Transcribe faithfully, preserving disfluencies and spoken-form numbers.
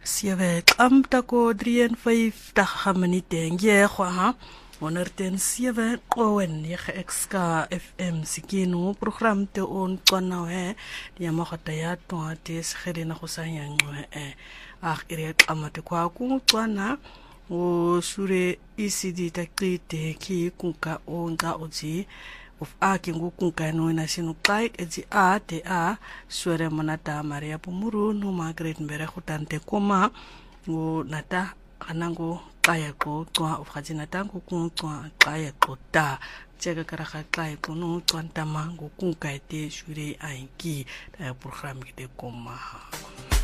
Sieve klamta ko drieënvijftig minuten ngiye ha honderd zeven qowen yege exka F M sikino program te on tswana he dia magata ya to tes gerena go sanya ngwe e ag ire amate kwa ku tswana o sure isidi takite ki kunka onga oji of aki ngukunka no na sinukai ezi a te a sure manata Maria Pumuru no Margaret Mbere khutante koma ngo nata anango qaya qo qwa of khajina tango ku qwa qaya qo ta tseka kara kha qaya qo no qwanta mango kunka te shure ainki ta program ke koma.